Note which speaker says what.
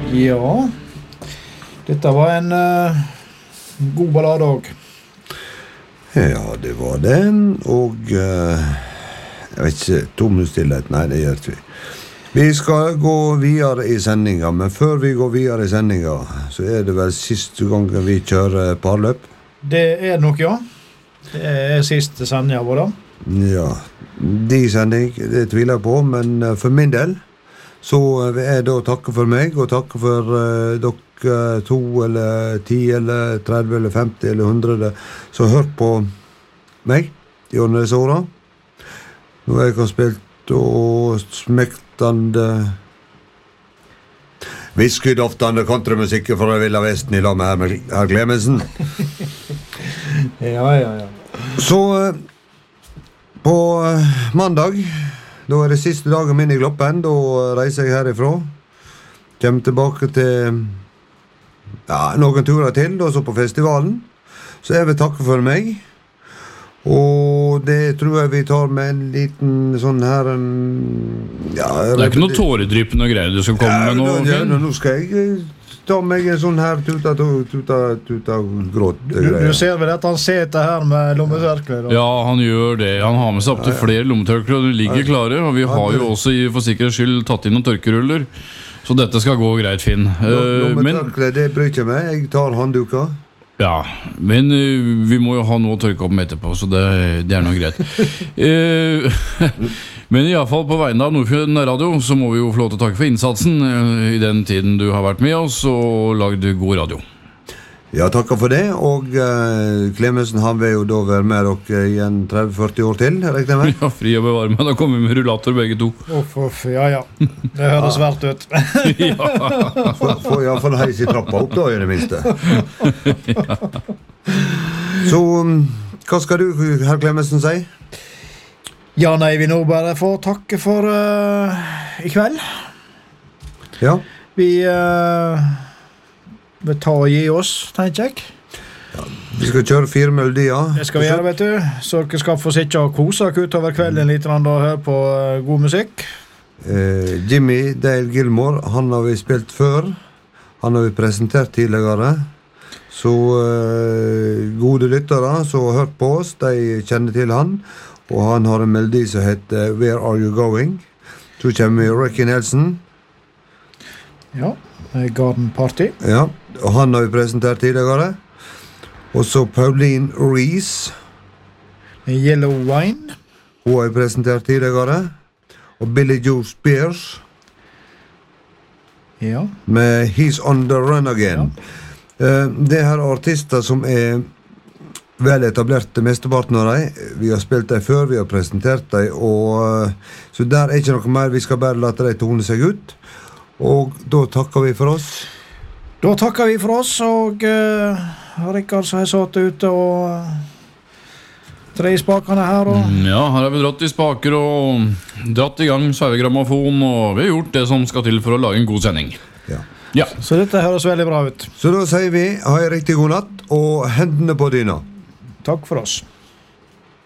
Speaker 1: Ja, dette var en god ballade også.
Speaker 2: Ja, det var det. Og jeg vet ikke, 2 minutter stillhet. Nei, det gjør vi. Vi skal gå videre i sendinga, men før vi går videre i sendinga, så det vel siste gang vi kjører parløp.
Speaker 1: Det det nok, ja. Det siste sendinga vår da.
Speaker 2: Ja, de sending, det tviler jeg på, men for min del, så vil jeg da takke for meg, og takke for dere 2 eller 10 eller 30 eller 50 eller 100 som har hørt på meg gjennom disse årene. Nå har jeg spilt og smektende whiskydoftende countrymusikk fra Villa Vesten i lag med herr Clemensen.
Speaker 1: Ja.
Speaker 2: Så på mandag, da det siste dagen min i Gloppen, da reiser jeg herifra. Kommer tilbake til noen turer til, da så på festivalen. Så jeg vil takke for meg. Og det tror jeg vi tar med en liten sånn her
Speaker 3: det ikke noe tåredryppende greier du skal komme med nå?
Speaker 2: Nå skal jeg ta meg en sånn her tuta gråt
Speaker 1: du ser vel at han seter her med lommetørkler?
Speaker 3: Ja, han gjør det. Han har med seg opp til flere lommetørkler, og de ligger klare. Og vi har jo også for sikkerhets skyld tatt inn noen tørkeruller. Så dette skal gå greit, Finn.
Speaker 2: Lommetørkler, det bryr ikke meg. Jeg tar handduker.
Speaker 3: Ja, men vi må jo ha noe å tørke opp med etterpå, så det noe greit. Men i alle fall på vegne av Nordfjord Radio så må vi jo få lov til å takke for innsatsen i den tiden du har vært med oss og lagd god radio.
Speaker 2: Ja, takker for det, og Clemensen han vil jo da være med dere igjen 30-40 år til, regner jeg med?
Speaker 3: Ja, fri å bevare meg, da kommer vi med rullator begge to.
Speaker 1: Ja. Det høres svært ut.
Speaker 3: Ja.
Speaker 2: Får i hvert fall heis i trappa opp da, i det minste.
Speaker 3: Ja.
Speaker 2: Så, hva skal du, herr Clemensen, si?
Speaker 1: Ja, nei, vi nå bare får takke for i kveld.
Speaker 2: Ja.
Speaker 1: Vi ta og gi oss, tenker jeg.
Speaker 2: Ja, vi skal kjøre 4 melodier.
Speaker 1: Det skal vi gjøre, vet du. Så dere skal få sitte og kose utover kvelden litt og høre på god musikk.
Speaker 2: Jimmy Dale Gilmore, han har vi spilt før. Han har vi presentert tidligere. Så gode lyttere som har hørt på oss, de kjenner til han. Og han har en melodi som heter Where Are You Going? Så kommer Ricky Nelson.
Speaker 1: Ja, Garden Party.
Speaker 2: Ja, og han har vi presentert tidligere. Og så Pauline Reese.
Speaker 1: Yellow Wine.
Speaker 2: Hun har vi presentert tidligere. Og Billy Joe Spears.
Speaker 1: Ja.
Speaker 2: Med He's on the Run Again. Ja. Det her artister som vel etablerte mesteparten av dem. Vi har spilt dem før, vi har presentert dem, og så der ikke noe mer. Vi skal bare late dem tone seg ut. Og da takker vi for oss.
Speaker 1: Da takker vi for oss, og Rikard som har satt ute og tre spakene her. Og
Speaker 3: ja, her har vi dratt i spaker og dratt i gang sveivegrammofon, og vi har gjort det som skal til for å lage en god sending. Ja.
Speaker 1: Så dette høres veldig bra ut.
Speaker 2: Så da sier vi, ha en riktig god natt, og hendene på dyna.
Speaker 1: Takk for oss.